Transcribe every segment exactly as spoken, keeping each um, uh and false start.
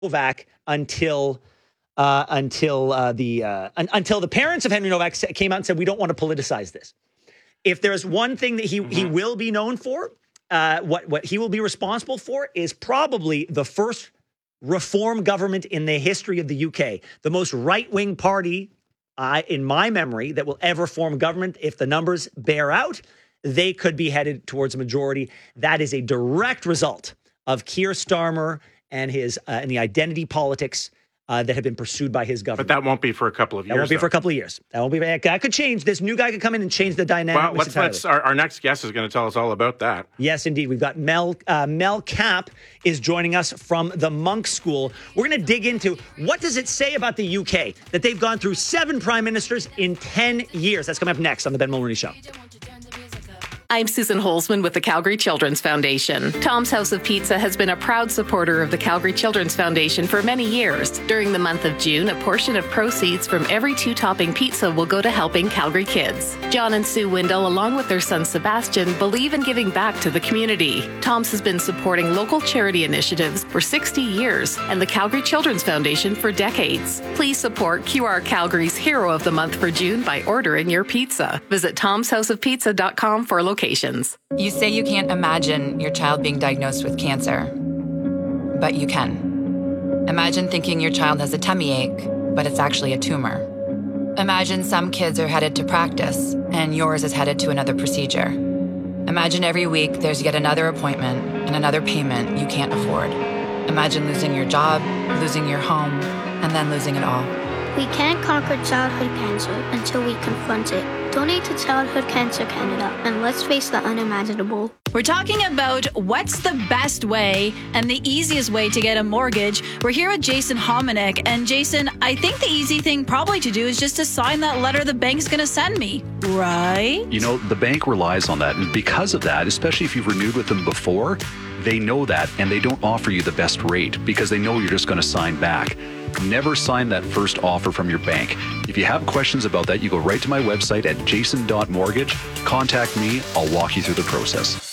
Novak until uh, until uh, the uh, un- until the parents of Henry Novak came out and said, we don't want to politicize this. If there's one thing that he mm-hmm. he will be known for, uh, what what he will be responsible for is probably the first reform government in the history of the U K, the most right-wing party uh, in my memory that will ever form government. If the numbers bear out, they could be headed towards a majority. That is a direct result of Keir Starmer and his uh, and the identity politics uh, that have been pursued by his government. But that won't be for a couple of years. That won't be though. for a couple of years. That won't be. That could change. This new guy could come in and change the dynamic. Well, let's, let's, our, our next guest is going to tell us all about that. Yes, indeed. We've got Mel uh, Mel Kapp is joining us from the Monk School. We're going to dig into what does it say about the U K that they've gone through seven prime ministers in ten years. That's coming up next on the Ben Mulroney Show. I'm Susan Holzman with the Calgary Children's Foundation. Tom's House of Pizza has been a proud supporter of the Calgary Children's Foundation for many years. During the month of June, a portion of proceeds from every two-topping pizza will go to helping Calgary kids. John and Sue Windle, along with their son Sebastian, believe in giving back to the community. Tom's has been supporting local charity initiatives for sixty years and the Calgary Children's Foundation for decades. Please support Q R Calgary's Hero of the Month for June by ordering your pizza. Visit toms house of pizza dot com for locations. You say you can't imagine your child being diagnosed with cancer, but you can. Imagine thinking your child has a tummy ache, but it's actually a tumor. Imagine some kids are headed to practice, and yours is headed to another procedure. Imagine every week there's yet another appointment and another payment you can't afford. Imagine losing your job, losing your home, and then losing it all. We can't conquer childhood cancer until we confront it. Donate to Childhood Cancer Canada, and let's face the unimaginable. We're talking about what's the best way and the easiest way to get a mortgage. We're here with Jason Hominick. And Jason, I think the easy thing probably to do is just to sign that letter the bank's going to send me, right? You know, the bank relies on that. And because of that, especially if you've renewed with them before, they know that and they don't offer you the best rate because they know you're just going to sign back. Never sign that first offer from your bank. If you have questions about that, you go right to my website at jason dot mortgage. Contact me. I'll walk you through the process.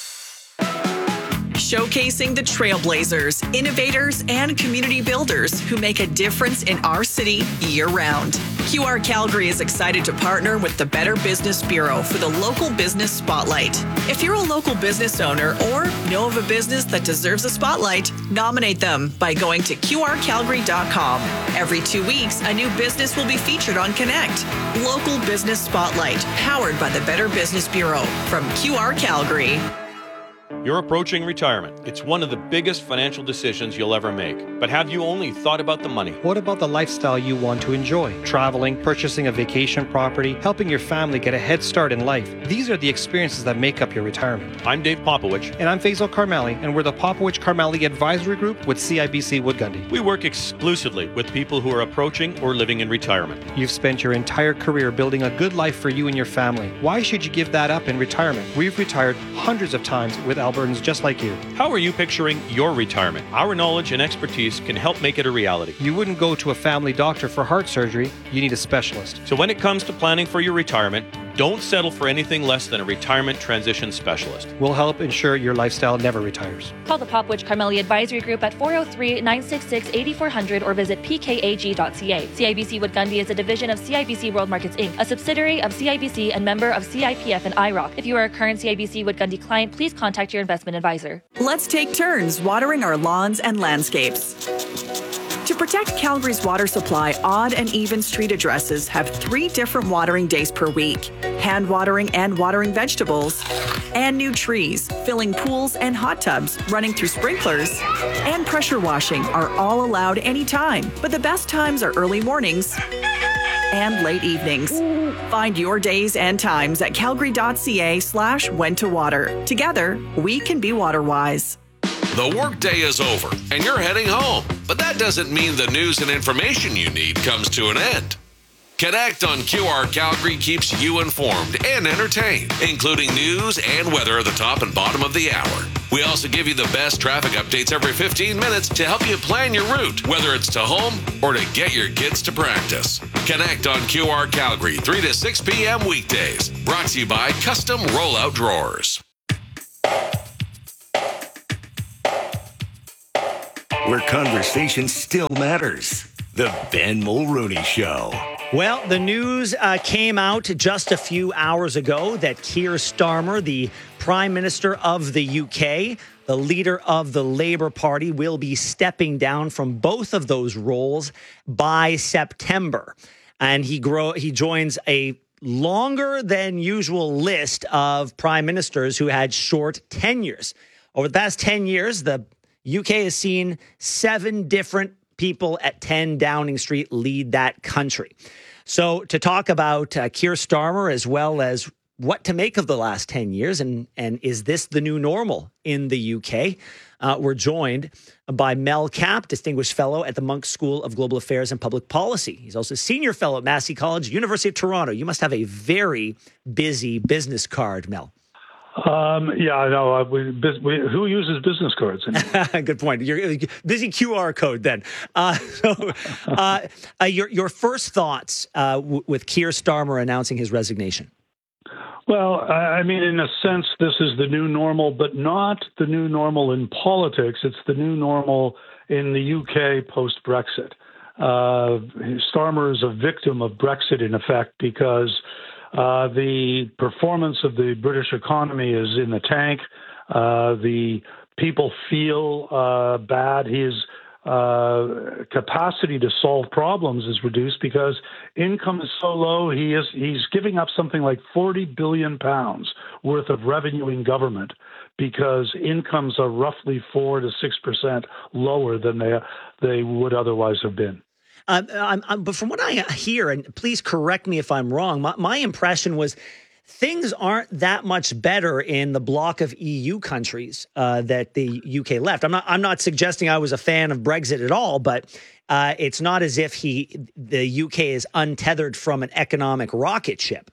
Showcasing the trailblazers, innovators, and community builders who make a difference in our city year-round. Q R Calgary is excited to partner with the Better Business Bureau for the Local Business Spotlight. If you're a local business owner or know of a business that deserves a spotlight, nominate them by going to Q R calgary dot com. Every two weeks, a new business will be featured on Connect. Local Business Spotlight, powered by the Better Business Bureau from Q R Calgary. You're approaching retirement. It's one of the biggest financial decisions you'll ever make. But have you only thought about the money? What about the lifestyle you want to enjoy? Traveling, purchasing a vacation property, helping your family get a head start in life. These are the experiences that make up your retirement. I'm Dave Popowich. And I'm Faisal Karmali, and we're the Popowich Karmali Advisory Group with C I B C Wood Gundy. We work exclusively with people who are approaching or living in retirement. You've spent your entire career building a good life for you and your family. Why should you give that up in retirement? We've retired hundreds of times with Albertans just like you. How are you picturing your retirement? Our knowledge and expertise can help make it a reality. You wouldn't go to a family doctor for heart surgery. You need a specialist. So when it comes to planning for your retirement, don't settle for anything less than a retirement transition specialist. We'll help ensure your lifestyle never retires. Call the Popowich Karmali Advisory Group at four oh three, nine six six, eight four zero zero or visit p k a g dot c a. C I B C Wood Gundy is a division of C I B C World Markets Incorporated, a subsidiary of C I B C and member of C I P F and I R O C. If you are a current C I B C Wood Gundy client, please contact your investment advisor. Let's take turns watering our lawns and landscapes. To protect Calgary's water supply, odd and even street addresses have three different watering days per week. Hand watering and watering vegetables, and new trees, filling pools and hot tubs, running through sprinklers, and pressure washing are all allowed anytime. But the best times are early mornings and late evenings. Find your days and times at calgary dot c a slash when to water. Together, we can be water wise. The workday is over and you're heading home, but that doesn't mean the news and information you need comes to an end. Connect on Q R Calgary keeps you informed and entertained, including news and weather at the top and bottom of the hour. We also give you the best traffic updates every fifteen minutes to help you plan your route, whether it's to home or to get your kids to practice. Connect on Q R Calgary, three to six p.m. weekdays. Brought to you by Custom Rollout Drawers. where conversation still matters. The Ben Mulroney Show. Well, the news uh, came out just a few hours ago that Keir Starmer, the Prime Minister of the U K, the leader of the Labour Party, will be stepping down from both of those roles by September. And he grow he joins a longer than usual list of prime ministers who had short tenures. Over the past ten years, the U K has seen seven different people at ten Downing Street lead that country. So to talk about uh, Keir Starmer, as well as what to make of the last ten years, and, and is this the new normal in the U K, uh, we're joined by Mel Kapp, Distinguished Fellow at the Monk's School of Global Affairs and Public Policy. He's also Senior Fellow at Massey College, University of Toronto. You must have a very busy business card, Mel. Um, yeah, I know. Uh, we, we, who uses business cards? Good point. You're busy Q R code then. Uh, so, uh, uh, your your first thoughts uh, w- with Keir Starmer announcing his resignation? Well, I mean, in a sense, this is the new normal, but not the new normal in politics. It's the new normal in the U K post-Brexit. Uh, Starmer is a victim of Brexit, in effect, because Uh, the performance of the British economy is in the tank. Uh, the people feel uh, bad. His uh, capacity to solve problems is reduced because income is so low. He is he's giving up something like forty billion pounds worth of revenue in government because incomes are roughly four to six percent lower than they they would otherwise have been. Um, I'm, I'm, but from what I hear, and please correct me if I'm wrong, my, my impression was things aren't that much better in the bloc of E U countries uh, that the U K left. I'm not. I'm not suggesting I was a fan of Brexit at all, but uh, it's not as if he, the U K, is untethered from an economic rocket ship.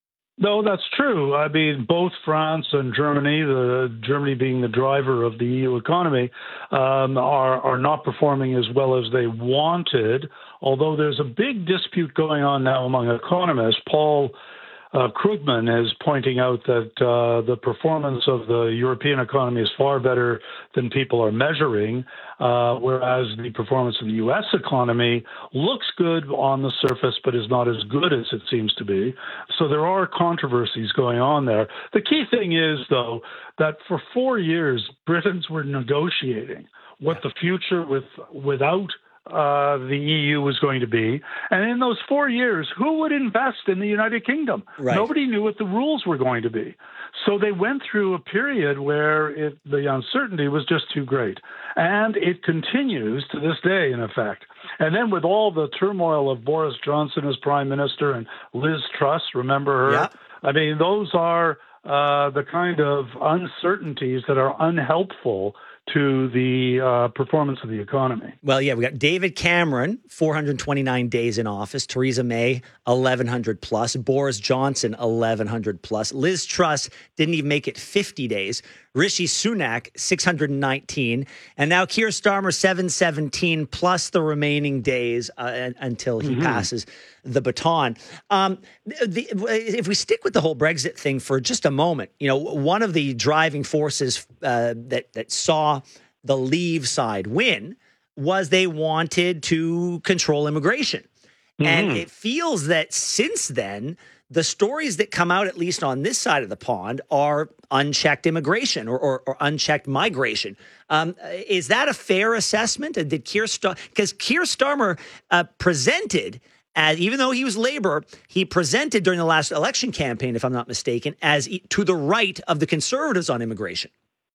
No, that's true. I mean, both France and Germany, the Germany being the driver of the E U economy, um, are are not performing as well as they wanted. Although there's a big dispute going on now among economists. Paul uh, Krugman is pointing out that uh, the performance of the European economy is far better than people are measuring, uh, whereas the performance of the U S economy looks good on the surface, but is not as good as it seems to be. So there are controversies going on there. The key thing is, though, that for four years, Britons were negotiating what the future with without Uh, the E U was going to be. And in those four years, who would invest in the United Kingdom? Right. Nobody knew what the rules were going to be. So they went through a period where it, the uncertainty was just too great. And it continues to this day, in effect. And then with all the turmoil of Boris Johnson as prime minister and Liz Truss, remember her? Yeah. I mean, those are uh, the kind of uncertainties that are unhelpful to the uh, performance of the economy. Well, yeah, we got David Cameron, four hundred twenty-nine days in office. Theresa May, eleven hundred plus. Boris Johnson, eleven hundred plus. Liz Truss didn't even make it fifty days. Rishi Sunak, six hundred nineteen. And now Keir Starmer, seven hundred seventeen, plus the remaining days uh, until he mm-hmm. passes the baton. Um, the, if we stick with the whole Brexit thing for just a moment, you know, one of the driving forces uh, that, that saw the Leave side win was they wanted to control immigration. Mm-hmm. And it feels that since then, the stories that come out, at least on this side of the pond, are unchecked immigration or, or, or unchecked migration. Um, is that a fair assessment? Did Keir Star- because Keir Starmer uh, presented, as, even though he was Labour, he presented during the last election campaign, if I'm not mistaken, as e- to the right of the Conservatives on immigration.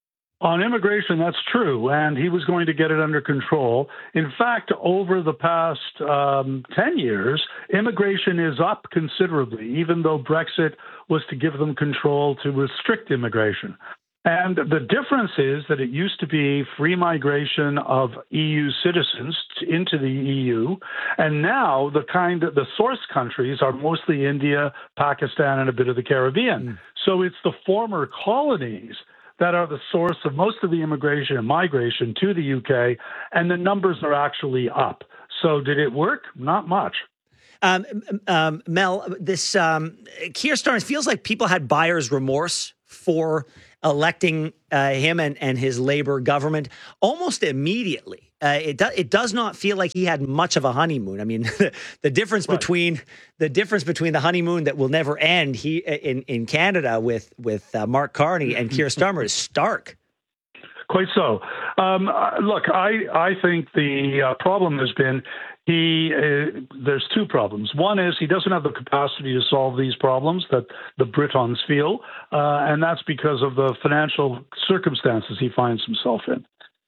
On immigration, that's true, and he was going to get it under control. In fact, over the past um, ten years, immigration is up considerably, even though Brexit was to give them control to restrict immigration. And the difference is that it used to be free migration of E U citizens into the E U, and now the kind of the source countries are mostly India, Pakistan, and a bit of the Caribbean. Mm. So it's the former colonies that are the source of most of the immigration and migration to the U K, and the numbers are actually up. So did it work? Not much. Um, um, Mel, this um, Keir Starmer, feels like people had buyer's remorse for electing uh, him and, and his Labour government almost immediately. Uh, it does. It does not feel like he had much of a honeymoon. I mean, the difference right. between the difference between the honeymoon that will never end he in in Canada with with uh, Mark Carney and Keir Starmer is stark. Quite so. Um, look, I I think the uh, problem has been he. Uh, there's two problems. One is he doesn't have the capacity to solve these problems that the Britons feel, uh, and that's because of the financial circumstances he finds himself in.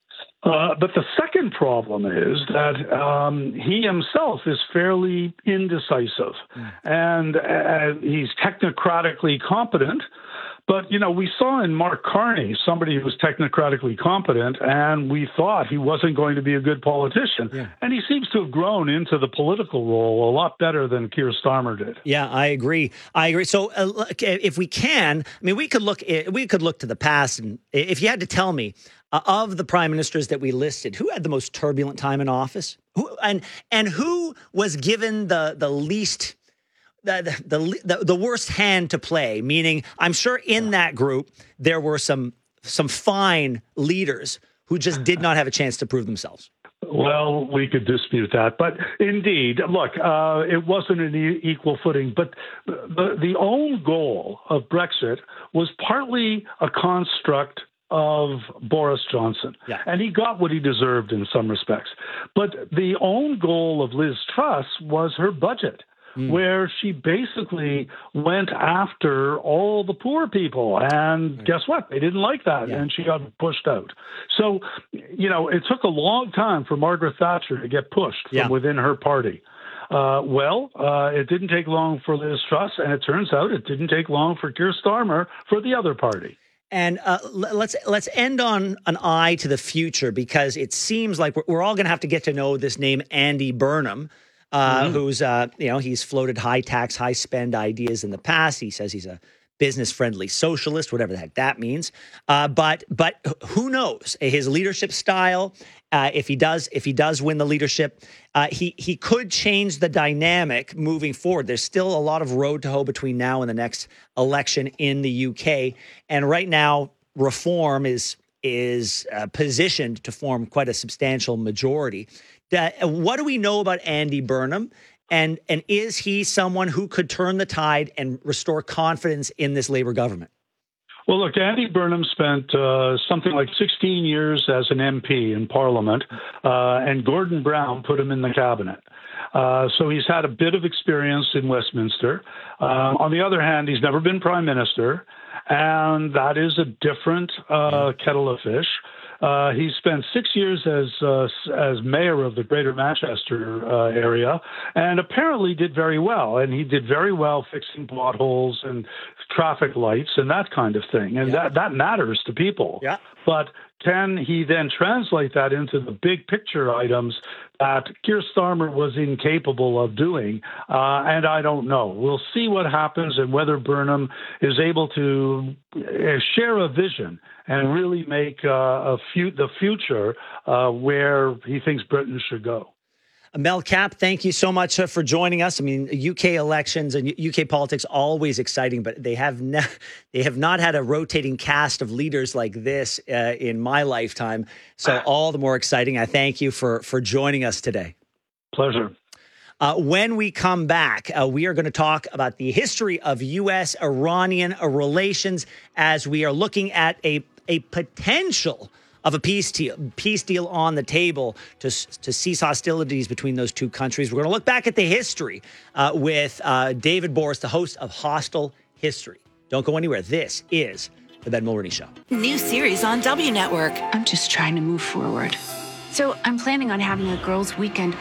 Uh, but the second problem is that um, he himself is fairly indecisive, mm. and uh, he's technocratically competent. But, you know, we saw in Mark Carney somebody who was technocratically competent, and we thought he wasn't going to be a good politician. Yeah. And he seems to have grown into the political role a lot better than Keir Starmer did. Yeah, I agree. I agree. So uh, if we can, I mean, we could look we could look to the past. And if you had to tell me, uh, of the prime ministers that we listed, who had the most turbulent time in office? Who, and and who was given the, the least... The, the the the worst hand to play, meaning I'm sure in that group there were some some fine leaders who just did not have a chance to prove themselves. Well, we could dispute that, but indeed, look, uh, it wasn't an e- equal footing. But the the own goal of Brexit was partly a construct of Boris Johnson, yeah. and he got what he deserved in some respects. But the own goal of Liz Truss was her budget. Mm. Where she basically went after all the poor people. And right. guess what? They didn't like that. Yeah. And she got pushed out. So, you know, it took a long time for Margaret Thatcher to get pushed from yeah. within her party. Uh, well, uh, it didn't take long for Liz Truss. And it turns out it didn't take long for Keir Starmer for the other party. And uh, let's let's end on an eye to the future, because it seems like we're, we're all going to have to get to know this name, Andy Burnham. Uh, mm-hmm. Who's, uh, you know, he's floated high tax, high spend ideas in the past. He says he's a business friendly socialist, whatever the heck that means. Uh, but but who knows his leadership style? Uh, if he does, if he does win the leadership, uh, he he could change the dynamic moving forward. There's still a lot of road to hoe between now and the next election in the U K. And right now, Reform is is uh, positioned to form quite a substantial majority. Uh, what do we know about Andy Burnham? And and is he someone who could turn the tide and restore confidence in this Labour government? Well, look, Andy Burnham spent uh, something like sixteen years as an M P in Parliament, uh, and Gordon Brown put him in the cabinet. Uh, so he's had a bit of experience in Westminster. Uh, on the other hand, he's never been prime minister, and that is a different uh, kettle of fish. Uh, he spent six years as uh, as mayor of the Greater Manchester uh, area, and apparently did very well. And he did very well fixing potholes and traffic lights and that kind of thing. And yeah. that that matters to people. Yeah. But can he then translate that into the big picture items that Keir Starmer was incapable of doing? Uh, and I don't know. We'll see what happens and whether Burnham is able to uh, share a vision and really make uh, a fu- the future uh, where he thinks Britain should go. Mel Kapp, thank you so much uh, for joining us. I mean, U K elections and U K politics always exciting, but they have ne- they have not had a rotating cast of leaders like this uh, in my lifetime. So all the more exciting. I thank you for for joining us today. Pleasure. Uh, when we come back, uh, we are going to talk about the history of U S Iranian relations as we are looking at a a potential of a peace deal, peace deal on the table to, to cease hostilities between those two countries. We're going to look back at the history uh, with uh, David Boris, the host of Hostile History. Don't go anywhere. This is The Ben Mulroney Show. New series on W Network. I'm just trying to move forward. So I'm planning on having a girls' weekend.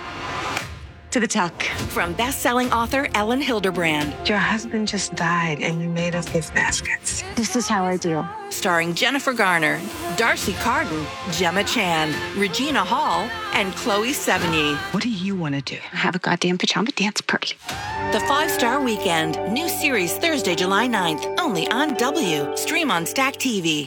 To the tuck. From best-selling author Ellen Hilderbrand. Your husband just died and you made us gift baskets. This is how I deal. Starring Jennifer Garner, Darcy Carden, Gemma Chan, Regina Hall, and Chloe Sevigny. What do you want to do? Have a goddamn pajama dance party. The Five-Star Weekend. New series Thursday, July ninth. Only on W. Stream on Stack T V.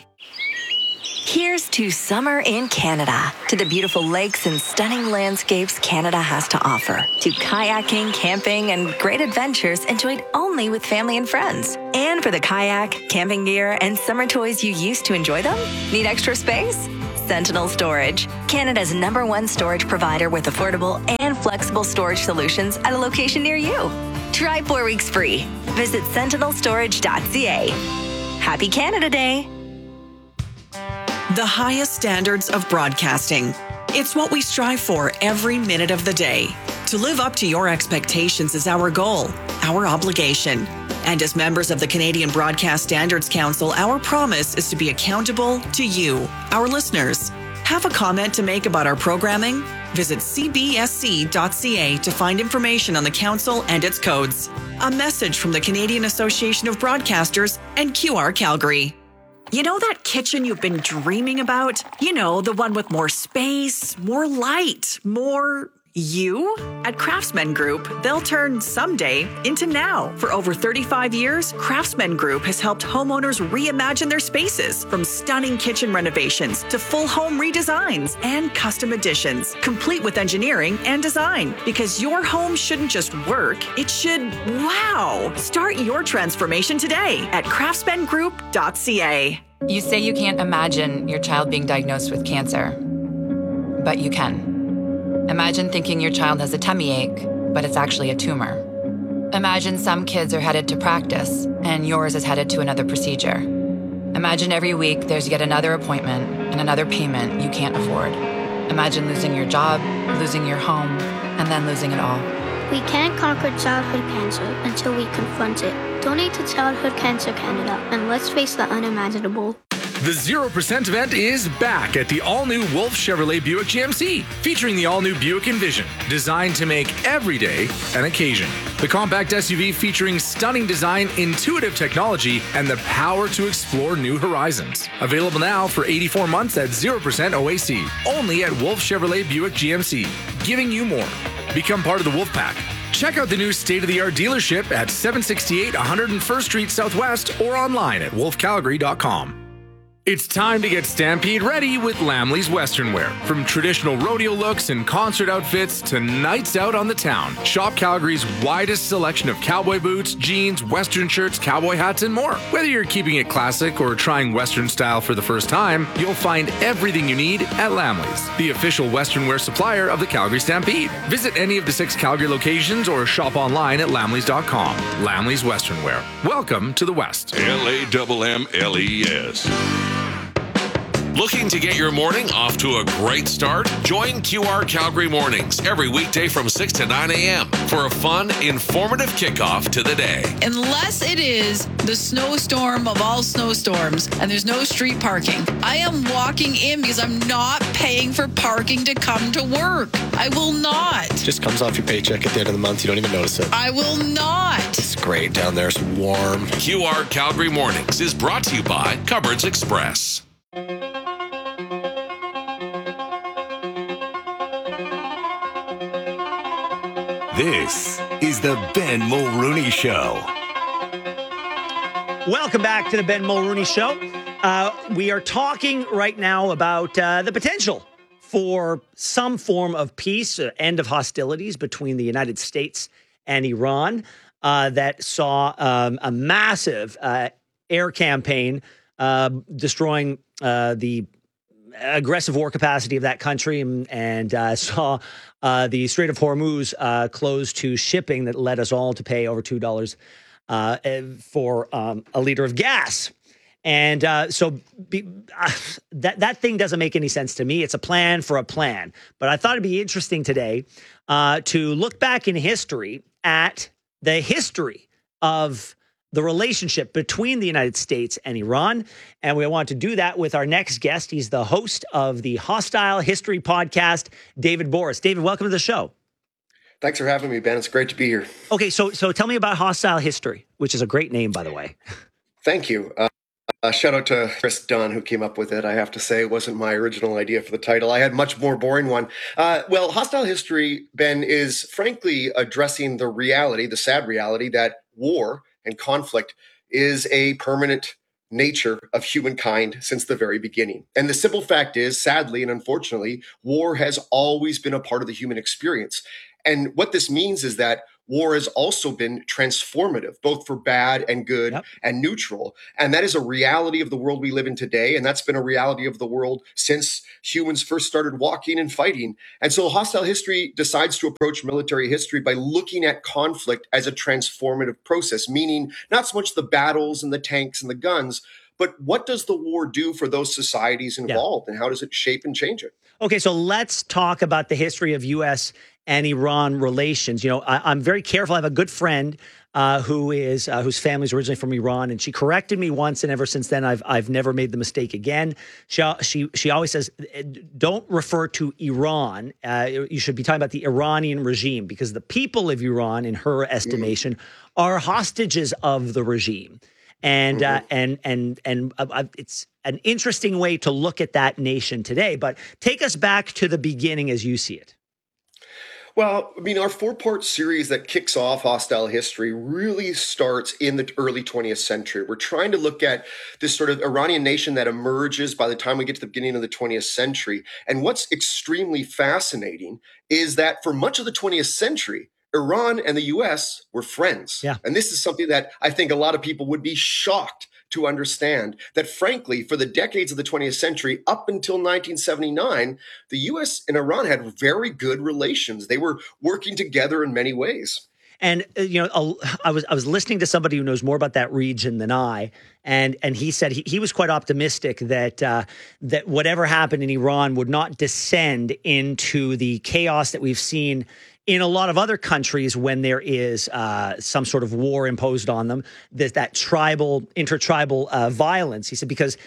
Here's to summer in Canada, to the beautiful lakes and stunning landscapes Canada has to offer, to kayaking, camping, and great adventures enjoyed only with family and friends. And for the kayak, camping gear, and summer toys you used to enjoy them? Need extra space? Sentinel Storage, Canada's number one storage provider with affordable and flexible storage solutions at a location near you. Try four weeks free. Visit sentinel storage dot c a. Happy Canada Day! The highest standards of broadcasting. It's what we strive for every minute of the day. To live up to your expectations is our goal, our obligation. And as members of the Canadian Broadcast Standards Council, our promise is to be accountable to you, our listeners. Have a comment to make about our programming? Visit c b s c dot c a to find information on the council and its codes. A message from the Canadian Association of Broadcasters and Q R Calgary. You know that kitchen you've been dreaming about? You know, the one with more space, more light, more you? At Craftsman Group, they'll turn someday into now. For over thirty-five years, Craftsman Group has helped homeowners reimagine their spaces, from stunning kitchen renovations to full home redesigns and custom additions, complete with engineering and design. Because your home shouldn't just work, it should wow. Start your transformation today at craftsman group dot c a. You say you can't imagine your child being diagnosed with cancer, but you can. Imagine thinking your child has a tummy ache, but it's actually a tumor. Imagine some kids are headed to practice, and yours is headed to another procedure. Imagine every week there's yet another appointment and another payment you can't afford. Imagine losing your job, losing your home, and then losing it all. We can't conquer childhood cancer until we confront it. Donate to Childhood Cancer Canada, and let's face the unimaginable. The zero percent event is back at the all-new Wolf Chevrolet Buick G M C, featuring the all-new Buick Envision, designed to make every day an occasion. The compact S U V featuring stunning design, intuitive technology, and the power to explore new horizons. Available now for eighty-four months at zero percent O A C, only at Wolf Chevrolet Buick G M C, giving you more. Become part of the Wolf Pack. Check out the new state-of-the-art dealership at seven sixty-eight one hundred first Street Southwest or online at wolf calgary dot com. It's time to get Stampede ready with Lamley's Western Wear. From traditional rodeo looks and concert outfits to nights out on the town, shop Calgary's widest selection of cowboy boots, jeans, Western shirts, cowboy hats, and more. Whether you're keeping it classic or trying Western style for the first time, you'll find everything you need at Lamley's, the official Western wear supplier of the Calgary Stampede. Visit any of the six Calgary locations or shop online at lamleys dot com. Lamley's Western Wear. Welcome to the West. L A M M L E S. Looking to get your morning off to a great start? Join Q R Calgary Mornings every weekday from six to nine a.m. for a fun, informative kickoff to the day. Unless it is the snowstorm of all snowstorms and there's no street parking, I am walking in because I'm not paying for parking to come to work. I will not. Just comes off your paycheck at the end of the month. You don't even notice it. I will not. It's great down there. It's warm. Q R Calgary Mornings is brought to you by Cupboards Express. This is the Ben Mulrooney Show. Welcome back to the Ben Mulrooney Show. Uh, we are talking right now about uh, the potential for some form of peace, uh, end of hostilities between the United States and Iran uh, that saw um, a massive uh, air campaign uh, destroying uh, the aggressive war capacity of that country, and, and uh, saw uh, the Strait of Hormuz uh, closed to shipping that led us all to pay over two dollars uh, for um, a liter of gas. And uh, so be, uh, that, that thing doesn't make any sense to me. It's a plan for a plan. But I thought it'd be interesting today uh, to look back in history at the history of the relationship between the United States and Iran. And we want to do that with our next guest. He's the host of the Hostile History podcast, David Borys. David, welcome to the show. Thanks for having me, Ben. It's great to be here. Okay, so so tell me about Hostile History, which is a great name, by the way. Thank you. Uh, uh, shout out to Chris Dunn, who came up with it. I have to say it wasn't my original idea for the title. I had a much more boring one. Uh, well, Hostile History, Ben, is frankly addressing the reality, the sad reality that war and conflict is a permanent nature of humankind since the very beginning. And the simple fact is, sadly and unfortunately, war has always been a part of the human experience. And what this means is that war has also been transformative, both for bad and good yep. and neutral. And that is a reality of the world we live in today. And that's been a reality of the world since humans first started walking and fighting. And so hostile history decides to approach military history by looking at conflict as a transformative process, meaning not so much the battles and the tanks and the guns, but what does the war do for those societies involved, yeah. and how does it shape and change it? Okay, so let's talk about the history of U S and Iran relations. You know, I, I'm very careful. I have a good friend uh, who is uh, whose family is originally from Iran, and she corrected me once, and ever since then, I've I've never made the mistake again. She she she always says, "Don't refer to Iran. Uh, you should be talking about the Iranian regime, because the people of Iran, in her estimation, mm. are hostages of the regime." And mm-hmm. uh, and and and uh, it's an interesting way to look at that nation today. But take us back to the beginning as you see it. Well, I mean, our four-part series that kicks off hostile history really starts in the early twentieth century. We're trying to look at this sort of Iranian nation that emerges by the time we get to the beginning of the twentieth century. And what's extremely fascinating is that for much of the twentieth century, Iran and the U S were friends. Yeah. And this is something that I think a lot of people would be shocked to understand, that frankly, for the decades of the twentieth century, up until nineteen seventy-nine, the U S and Iran had very good relations. They were working together in many ways. And, uh, you know, I was I was listening to somebody who knows more about that region than I, and and he said he, he was quite optimistic that uh, that whatever happened in Iran would not descend into the chaos that we've seen in a lot of other countries when there is uh, some sort of war imposed on them, that, that tribal, intertribal uh, violence. He said, because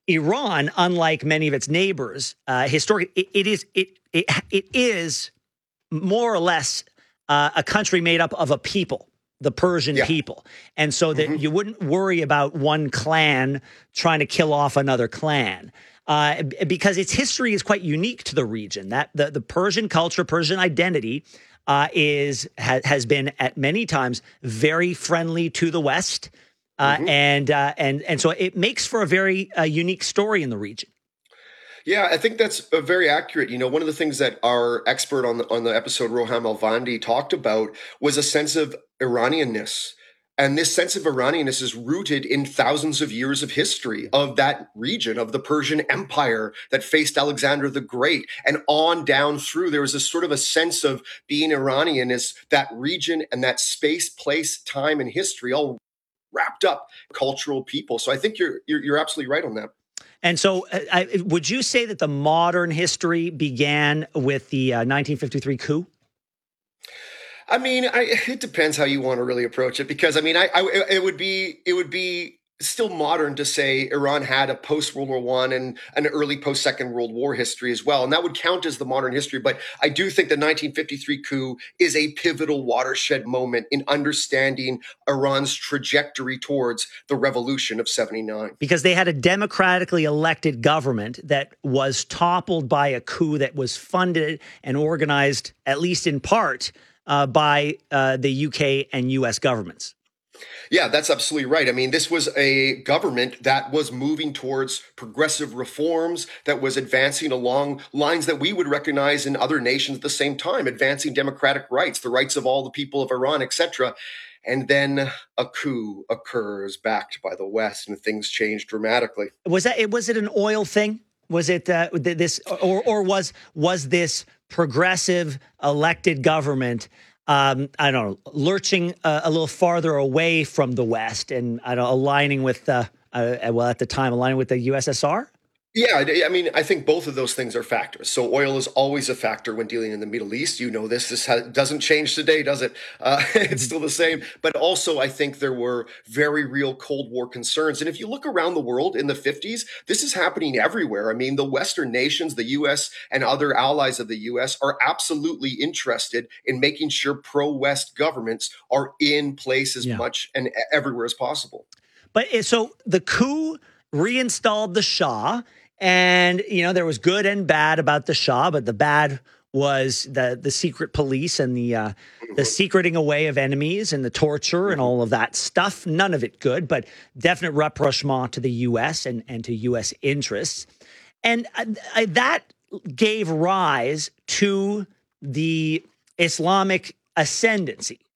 Iran, unlike many of its neighbors, uh, historically, it, it is it, it it is more or less uh, a country made up of a people, the Persian yeah. people. And so that mm-hmm. you wouldn't worry about one clan trying to kill off another clan. Uh, because its history is quite unique to the region. That the, the Persian culture, Persian identity, uh, is ha, has been at many times very friendly to the West, uh, mm-hmm. and uh, and and so it makes for a very uh, unique story in the region. Yeah, I think that's uh, very accurate. You know, one of the things that our expert on the on the episode, Roham Alvandi, talked about was a sense of Iranianness. And this sense of Iranianness is rooted in thousands of years of history of that region, of the Persian Empire that faced Alexander the Great, and on down through. There was a sort of a sense of being Iranian as that region and that space, place, time, and history all wrapped up cultural people. So I think you're you're, you're absolutely right on that. And so uh, I, would you say that the modern history began with the uh, nineteen fifty-three coup? I mean, I, it depends how you want to really approach it, because I mean, I, I it would be it would be still modern to say Iran had a post World War One and an early post Second World War history as well, and that would count as the modern history. But I do think the nineteen fifty-three coup is a pivotal watershed moment in understanding Iran's trajectory towards the revolution of seventy-nine. Because they had a democratically elected government that was toppled by a coup that was funded and organized, at least in part, Uh, by uh, the U K and U S governments. Yeah, that's absolutely right. I mean, this was a government that was moving towards progressive reforms, that was advancing along lines that we would recognize in other nations at the same time, advancing democratic rights, the rights of all the people of Iran, et cetera. And then a coup occurs backed by the West, and things change dramatically. Was that? Was it an oil thing? Was it uh, this, or or was was this progressive elected government, um, I don't know, lurching uh, a little farther away from the West and I don't know, aligning with the, uh, well, at the time, aligning with the U S S R? Yeah, I mean, I think both of those things are factors. So oil is always a factor when dealing in the Middle East. You know this. This has, doesn't change today, does it? Uh, it's still the same. But also, I think there were very real Cold War concerns. And if you look around the world in the fifties, this is happening everywhere. I mean, the Western nations, the U S and other allies of the U S are absolutely interested in making sure pro-West governments are in place as yeah. much and everywhere as possible. But so the coup reinstalled the Shah. And, you know, there was good and bad about the Shah, but the bad was the the secret police and the uh, the secreting away of enemies and the torture and all of that stuff. None of it good, but definite rapprochement to the U S and, and to U S interests. And I, I, that gave rise to the Islamic ascendancy.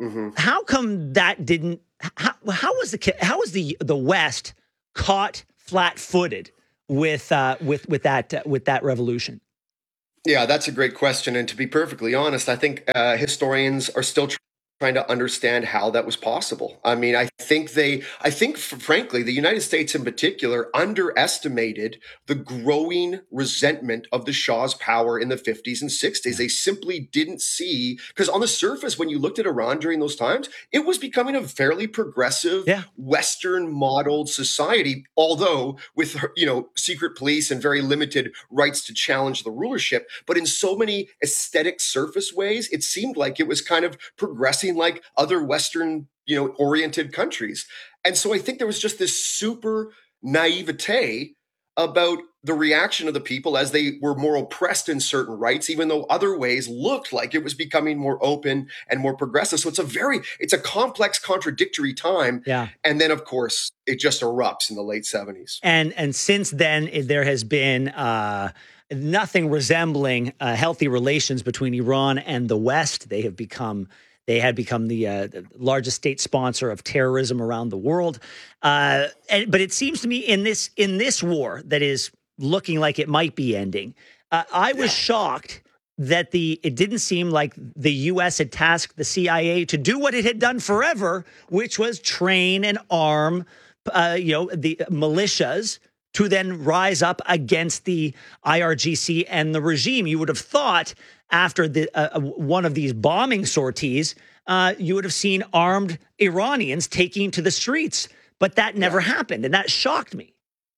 Mm-hmm. How come that didn't? How, how was the how was the the West caught flat-footed with uh, with with that uh, with that revolution? Yeah, that's a great question. And to be perfectly honest, I think uh, historians are still tr- trying to understand how that was possible. I mean, I think they, I think, frankly, the United States in particular underestimated the growing resentment of the Shah's power in the fifties and sixties. They simply didn't see, because on the surface, when you looked at Iran during those times, it was becoming a fairly progressive, yeah. Western modeled society, although with, you know, secret police and very limited rights to challenge the rulership. But in so many aesthetic surface ways, it seemed like it was kind of progressing like other Western, you know, oriented countries. And so I think there was just this super naivete about the reaction of the people as they were more oppressed in certain rights, even though other ways looked like it was becoming more open and more progressive. So it's a very, it's a complex, contradictory time. Yeah. And then, of course, it just erupts in the late seventies. And and since then, there has been uh, nothing resembling uh, healthy relations between Iran and the West. They have become They had become the, uh, the largest state sponsor of terrorism around the world. Uh, and, but it seems to me in this in this war that is looking like it might be ending, uh, I was shocked that the it didn't seem like the U S had tasked the C I A to do what it had done forever, which was train and arm, uh, you know, the militias to then rise up against the I R G C and the regime. You would have thought after the uh, one of these bombing sorties, uh, you would have seen armed Iranians taking to the streets, but that never yeah. happened, and that shocked me.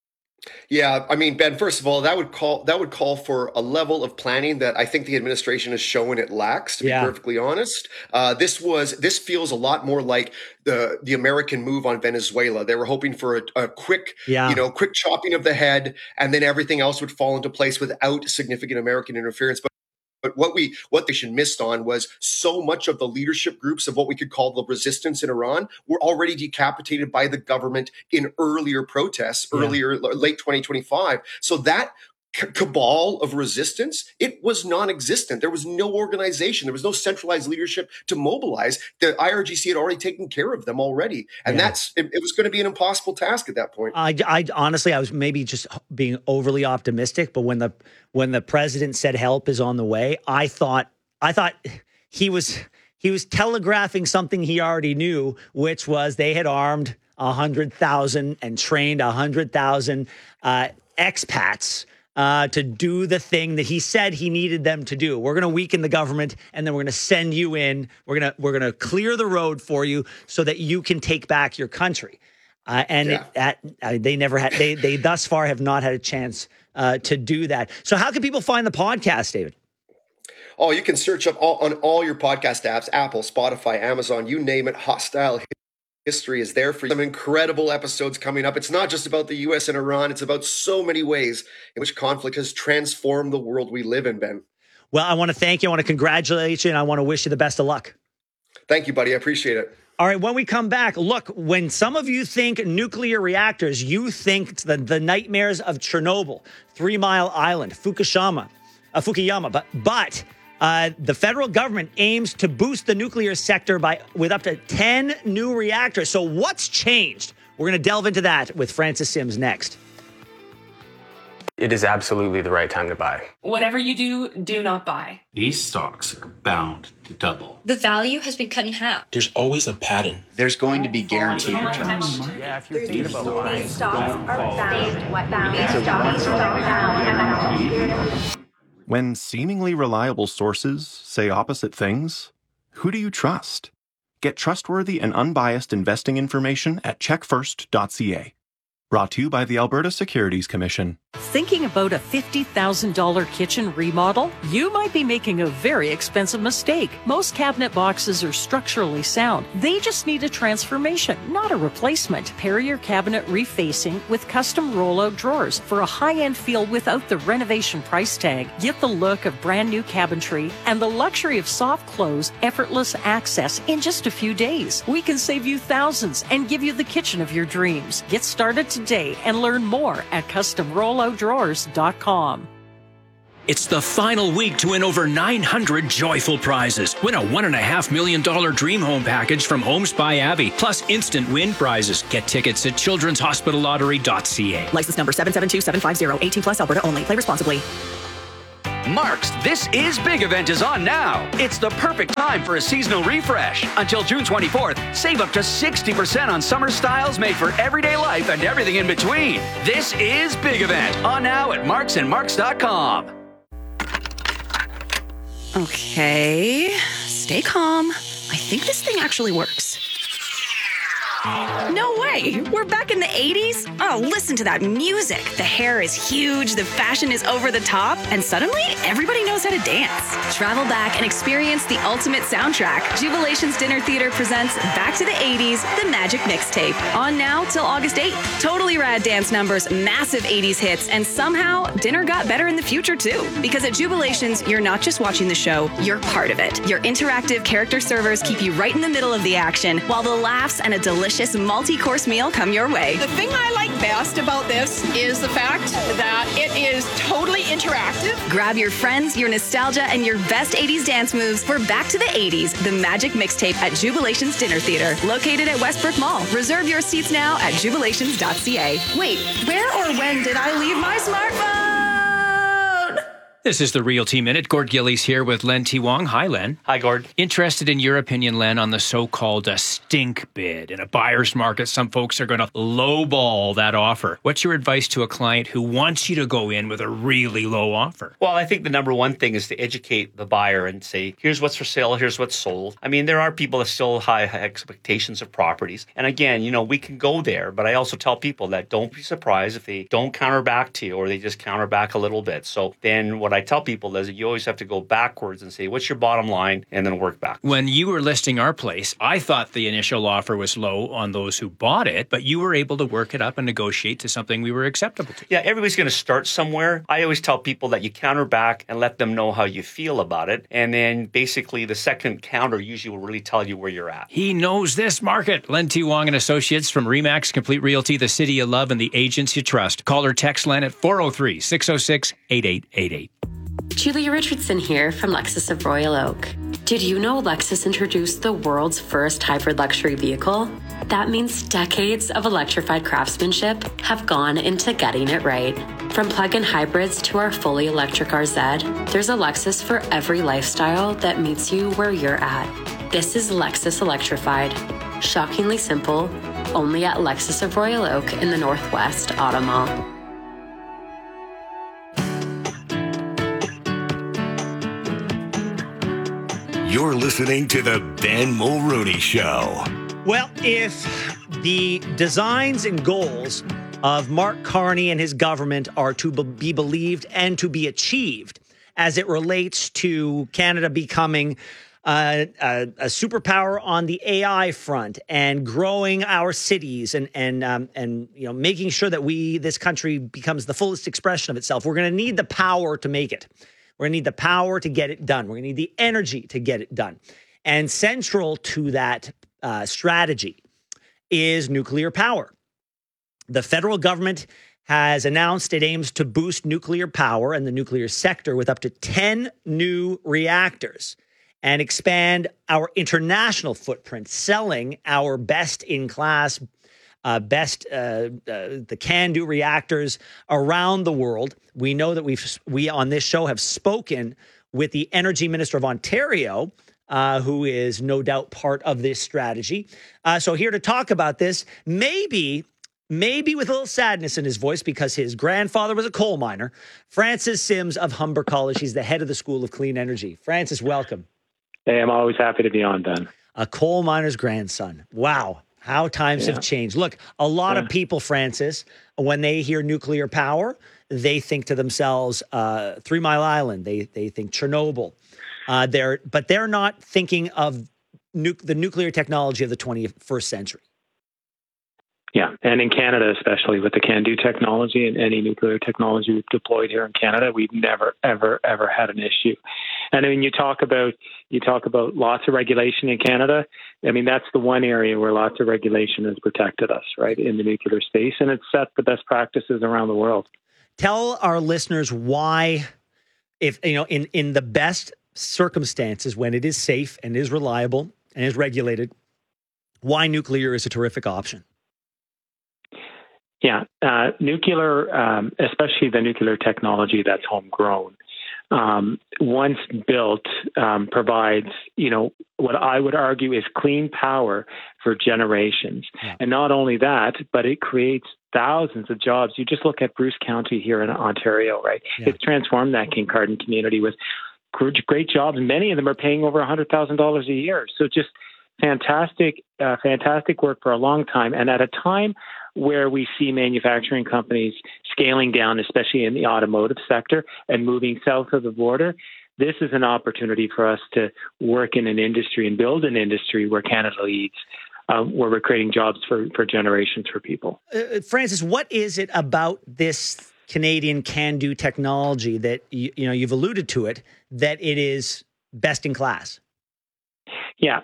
Yeah, I mean, Ben, first of all, that would call that would call for a level of planning that I think the administration has shown it lacks, to be yeah. perfectly honest. Uh, this was this feels a lot more like the the American move on Venezuela. They were hoping for a, a quick, yeah. you know, quick chopping of the head, and then everything else would fall into place without significant American interference. But But what we what they should missed on was so much of the leadership groups of what we could call the resistance in Iran were already decapitated by the government in earlier protests, yeah. earlier late twenty twenty-five. So that c- cabal of resistance, it was non-existent. There was no organization. There was no centralized leadership to mobilize. The I R G C had already taken care of them already. And yeah. that's it, it was going to be an impossible task at that point. I, I honestly, I was maybe just being overly optimistic, but when the When the president said help is on the way, I thought I thought he was he was telegraphing something he already knew, which was they had armed a hundred thousand and trained a hundred thousand uh, expats uh, to do the thing that he said he needed them to do. We're going to weaken the government, and then we're going to send you in. We're gonna we're gonna clear the road for you so that you can take back your country. Uh, and yeah. it, that, uh, they never had. They they thus far have not had a chance Uh, to do that. So how can people find the podcast, David? Oh, you can search up all, on all your podcast apps, Apple, Spotify, Amazon, you name it. Hostile History is there for you. Some incredible episodes coming up. It's not just about the U S and Iran. It's about so many ways in which conflict has transformed the world we live in, Ben. Well, I want to thank you. I want to congratulate you, and I want to wish you the best of luck. Thank you, buddy. I appreciate it. All right, when we come back, look, when some of you think nuclear reactors, you think the, the nightmares of Chernobyl, Three Mile Island, Fukushima, uh, Fukuyama. But, but uh, the federal government aims to boost the nuclear sector by with up to ten new reactors. So what's changed? We're going to delve into that with Francis Sims next. It is absolutely the right time to buy. Whatever you do, do not buy. These stocks are bound to double. The value has been cut in half. There's always a pattern. There's going to be guaranteed returns. Yeah, if you're thinking about buying, these stocks are bound. These stocks are bound. When seemingly reliable sources say opposite things, who do you trust? Get trustworthy and unbiased investing information at check first dot c a. Brought to you by the Alberta Securities Commission. Thinking about a fifty thousand dollars kitchen remodel? You might be making a very expensive mistake. Most cabinet boxes are structurally sound. They just need a transformation, not a replacement. Pair your cabinet refacing with custom rollout drawers for a high-end feel without the renovation price tag. Get the look of brand new cabinetry and the luxury of soft close, effortless access in just a few days. We can save you thousands and give you the kitchen of your dreams. Get started today and learn more at custom rollout drawers dot com. It's the final week to win over nine hundred joyful prizes. Win a one point five million dollars dream home package from Homes by Abbey, plus instant win prizes. Get tickets at children's hospital lottery dot c a. License number seven seven two seven five zero, eighteen plus, Alberta only. Play responsibly. Mark's This Is Big event is on now. It's the perfect time for a seasonal refresh. Until June twenty-fourth, save up to sixty percent on summer styles made for everyday life and everything in between. This is Big event on now at marks and marks dot com. Okay, stay calm. I think this thing actually works. No way! We're back in the eighties? Oh, listen to that music. The hair is huge, the fashion is over the top, and suddenly everybody knows how to dance. Travel back and experience the ultimate soundtrack. Jubilation's Dinner Theater presents Back to the eighties, the Magic Mixtape. On now till August eighth. Totally rad dance numbers, massive eighties hits, and somehow dinner got better in the future too. Because at Jubilations, you're not just watching the show, you're part of it. Your interactive character servers keep you right in the middle of the action, while the laughs and a delicious multi-course meal come your way. The thing I like best about this is the fact that it is totally interactive. Grab your friends, your nostalgia, and your best eighties dance moves for Back to the eighties, the Magic Mixtape at Jubilation's Dinner Theater, located at Westbrook Mall. Reserve your seats now at jubilations dot c a. Wait, where or when did I leave my smartphone? This is the Realty Minute. Gord Gillies here with Len T. Wong. Hi, Len. Hi, Gord. Interested in your opinion, Len, on the so-called uh, stink bid. In a buyer's market, some folks are going to lowball that offer. What's your advice to a client who wants you to go in with a really low offer? Well, I think the number one thing is to educate the buyer and say, here's what's for sale, here's what's sold. I mean, there are people that still have high expectations of properties. And again, you know, we can go there, but I also tell people that don't be surprised if they don't counter back to you or they just counter back a little bit. So then what I tell people is that you always have to go backwards and say, what's your bottom line? And then work back. When you were listing our place, I thought the initial offer was low on those who bought it, but you were able to work it up and negotiate to something we were acceptable to. Yeah, everybody's going to start somewhere. I always tell people that you counter back and let them know how you feel about it. And then basically the second counter usually will really tell you where you're at. He knows this market. Len T. Wong and Associates from RE/MAX Complete Realty, the city you love and the agents you trust. Call or text Len at four oh three, six oh six, eight eight eight eight. Julia Richardson here from Lexus of Royal Oak. Did you know Lexus introduced the world's first hybrid luxury vehicle? That means decades of electrified craftsmanship have gone into getting it right. From plug-in hybrids to our fully electric R Z, there's a Lexus for every lifestyle that meets you where you're at. This is Lexus Electrified. Shockingly simple, only at Lexus of Royal Oak in the Northwest Auto Mall. You're listening to The Ben Mulrooney Show. Well, if the designs and goals of Mark Carney and his government are to be believed and to be achieved as it relates to Canada becoming uh, a, a superpower on the A I front and growing our cities and and um, and you know making sure that we this country becomes the fullest expression of itself, we're going to need the power to make it. We're going to need the power to get it done. We're going to need the energy to get it done. And central to that uh, strategy is nuclear power. The federal government has announced it aims to boost nuclear power and the nuclear sector with up to ten new reactors and expand our international footprint, selling our best-in-class Uh, best uh, uh, the CANDU reactors around the world. We know that we've we on this show have spoken with the Energy Minister of Ontario, uh, who is no doubt part of this strategy. Uh, so here to talk about this, maybe maybe with a little sadness in his voice because his grandfather was a coal miner, Francis Sims of Humber College. He's the head of the School of Clean Energy. Francis, welcome. Hey, I'm always happy to be on, Ben. A coal miner's grandson. Wow. How times yeah. have changed. Look, a lot yeah. of people, Francis, when they hear nuclear power, they think to themselves, uh, Three Mile Island. They they think Chernobyl. Uh, they're but they're not thinking of nu- the nuclear technology of the twenty-first century. Yeah, and in Canada, especially with the CANDU technology and any nuclear technology we've deployed here in Canada, we've never, ever, ever had an issue. And I mean, you talk about you talk about lots of regulation in Canada. I mean, that's the one area where lots of regulation has protected us, right, in the nuclear space, and it's set the best practices around the world. Tell our listeners why if you know, in in the best circumstances, when it is safe and is reliable and is regulated, why nuclear is a terrific option. Yeah, uh, nuclear, um, especially the nuclear technology that's homegrown, um, once built, um, provides, you know, what I would argue is clean power for generations. Yeah. And not only that, but it creates thousands of jobs. You just look at Bruce County here in Ontario, right? Yeah. It's transformed that Kincardine community with great jobs. Many of them are paying over one hundred thousand dollars a year. So just fantastic, uh, fantastic work for a long time. And at a time where we see manufacturing companies scaling down, especially in the automotive sector and moving south of the border, this is an opportunity for us to work in an industry and build an industry where Canada leads, uh, where we're creating jobs for, for generations for people. Uh, Francis, what is it about this Canadian can-do technology that, you, you know, you've alluded to it, that it is best in class? Yeah.